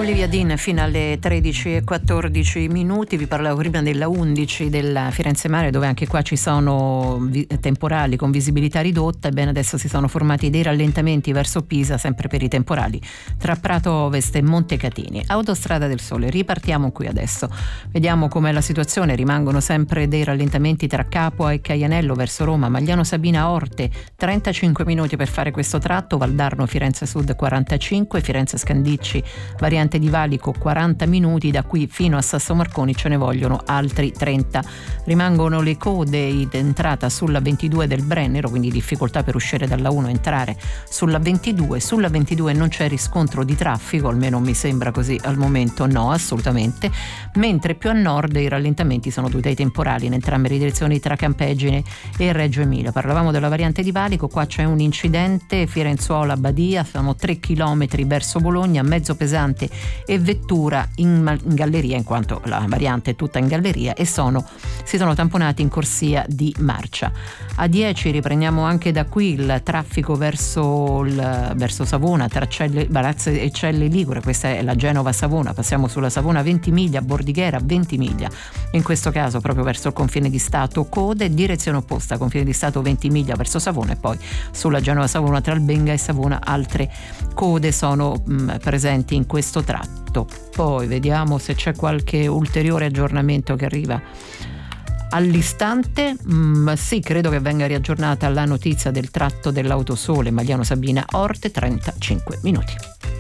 Olivia Dean fino alle 13:14. Vi parlavo prima della 11 della Firenze Mare, dove anche qua ci sono temporali con visibilità ridotta. Ebbene, adesso si sono formati dei rallentamenti verso Pisa, sempre per i temporali tra Prato Ovest e Montecatini. Autostrada del Sole, ripartiamo qui adesso, vediamo com'è la situazione. Rimangono sempre dei rallentamenti tra Capua e Caianello verso Roma, Magliano Sabina Orte 35 minuti per fare questo tratto, Valdarno Firenze Sud 45, Firenze Scandicci variante di Valico 40 minuti, da qui fino a Sasso Marconi ce ne vogliono altri 30. Rimangono le code d'entrata sulla 22 del Brennero, quindi difficoltà per uscire dalla 1 e entrare sulla 22. Sulla 22 non c'è riscontro di traffico, almeno mi sembra così al momento, no, assolutamente, mentre più a nord i rallentamenti sono dovuti ai temporali in entrambe le direzioni tra Campeggine e Reggio Emilia. Parlavamo della variante di Valico, qua c'è un incidente, Firenzuola Badia, sono 3 chilometri verso Bologna, mezzo pesante e vettura in galleria, in quanto la variante è tutta in galleria, e si sono tamponati in corsia di marcia. A 10 riprendiamo anche da qui il traffico verso Savona, tra Barazze e Celle Ligure. Questa è la Genova-Savona, passiamo sulla Savona Ventimiglia, Bordighera Ventimiglia, in questo caso proprio verso il confine di Stato code, direzione opposta, confine di Stato Ventimiglia verso Savona, e poi sulla Genova-Savona tra Albenga e Savona altre code sono presenti in questo tratto. Poi vediamo se c'è qualche ulteriore aggiornamento che arriva all'istante. Sì, credo che venga riaggiornata la notizia del tratto dell'Autosole Magliano Sabina Orte 35 minuti.